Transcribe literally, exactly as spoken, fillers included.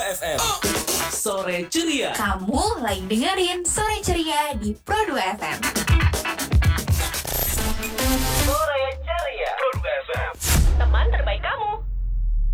F M. Sore Ceria. Kamu lagi dengerin Sore Ceria di Pro dua F M.